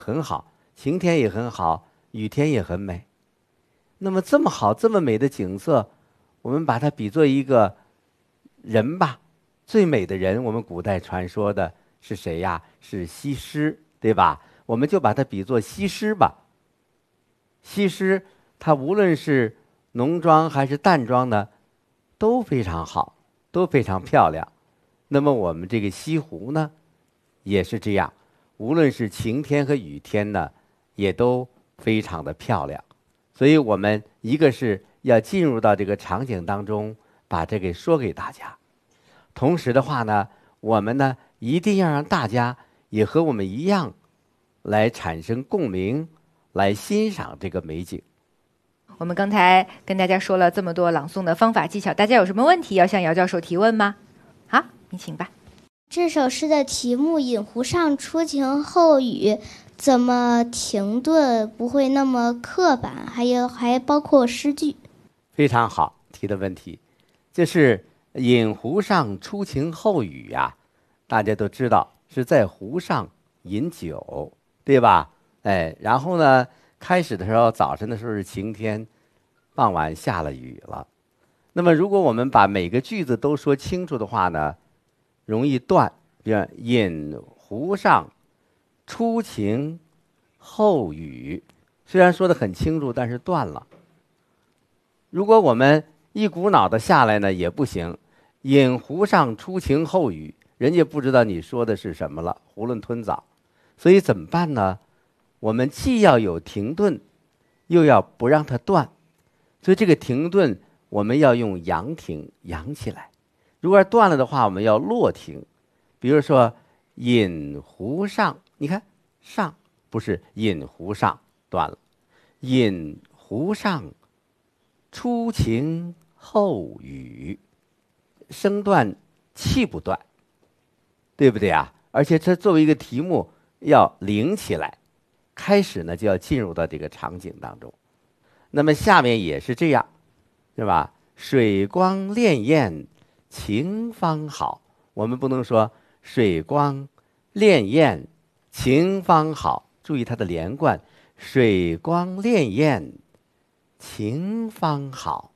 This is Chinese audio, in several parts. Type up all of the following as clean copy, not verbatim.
很好，晴天也很好，雨天也很美。那么这么好这么美的景色，我们把它比作一个人吧，最美的人，我们古代传说的是谁呀？是西施，对吧？我们就把它比作西施吧。西施她无论是浓妆还是淡妆呢，都非常好，都非常漂亮。那么我们这个西湖呢，也是这样，无论是晴天和雨天呢，也都非常的漂亮。所以我们一个是要进入到这个场景当中，把这个说给大家。同时的话呢，我们呢一定要让大家也和我们一样，来产生共鸣，来欣赏这个美景。 我们刚才跟大家说了这么多朗诵的方法技巧，大家有什么问题要向姚教授提问吗？好，你请吧。 这首诗的题目《饮湖上初晴后雨》，怎么停顿不会那么刻板？还包括诗句。 非常好提的问题，就是饮湖上初晴后雨呀，大家都知道是在湖上饮酒，对吧？哎，然后呢，开始的时候早晨的时候是晴天，傍晚下了雨了。那么如果我们把每个句子都说清楚的话呢，容易断。比如饮湖上初晴后雨，虽然说的很清楚，但是断了。如果我们一股脑的下来呢，也不行。饮湖上初晴后雨，人家不知道你说的是什么了，囫囵吞枣。所以怎么办呢？我们既要有停顿，又要不让它断。所以这个停顿我们要用扬停，扬起来。如果要断了的话，我们要落停。比如说饮湖上，你看上不是饮湖上，断了。饮湖上初晴后雨，声断气不断，对不对啊？而且这作为一个题目要领起来，开始呢就要进入到这个场景当中。那么下面也是这样，是吧？水光潋滟晴方好，我们不能说水光潋滟晴方好，注意它的连贯，水光潋滟晴方好，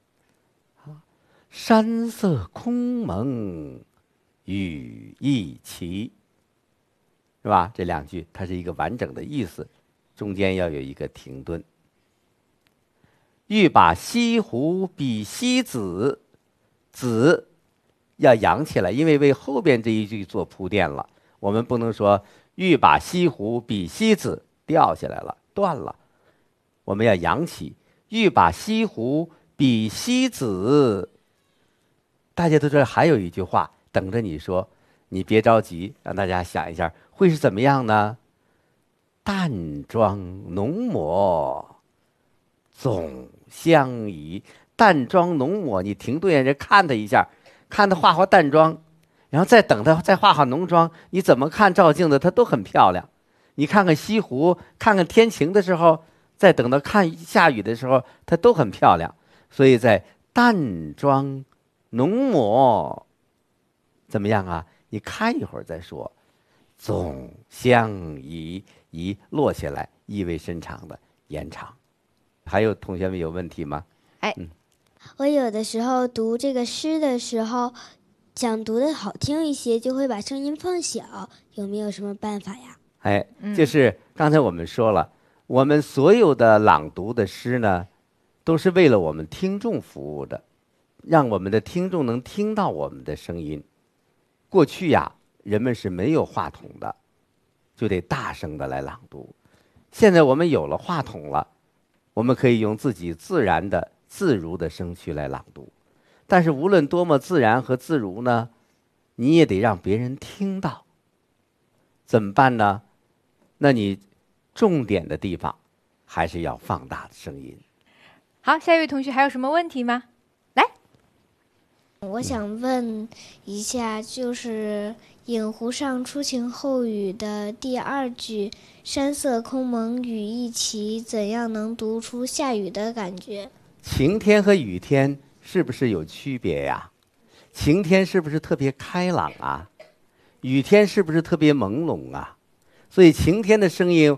山色空蒙雨亦奇，是吧？这两句它是一个完整的意思，中间要有一个停顿。欲把西湖比西子，子要扬起来，因为为后边这一句做铺垫了。我们不能说欲把西湖比西子，掉下来了，断了。我们要扬起，欲把西湖比西子。大家都知道还有一句话等着你说，你别着急，让大家想一下会是怎么样呢？淡妆浓抹总相宜。淡妆浓抹，你停顿人看他一下，看他画淡妆，然后再等他再画浓妆，你怎么看照镜子他都很漂亮。你看看西湖，看看天晴的时候，再等到看下雨的时候，它都很漂亮。所以在淡妆浓抹怎么样啊？你看一会儿再说。总相宜，宜落下来，意味深长的延长。还有同学们有问题吗？ 我有的时候读这个诗的时候，想读的好听一些，就会把声音放小，有没有什么办法呀？ 就是刚才我们说了，我们所有的朗读的诗呢，都是为了我们听众服务的，让我们的听众能听到我们的声音。过去呀，人们是没有话筒的，就得大声的来朗读。现在我们有了话筒了，我们可以用自己自然的自如的声区来朗读。但是无论多么自然和自如呢，你也得让别人听到。怎么办呢？那你重点的地方还是要放大的声音。 好，下一位同学还有什么问题吗？来， 我想问一下，就是饮湖上初晴后雨的第二句，山色空蒙雨亦奇，怎样能读出下雨的感觉？ 晴天和雨天是不是有区别呀？晴天是不是特别开朗啊？雨天是不是特别朦胧啊？所以晴天的声音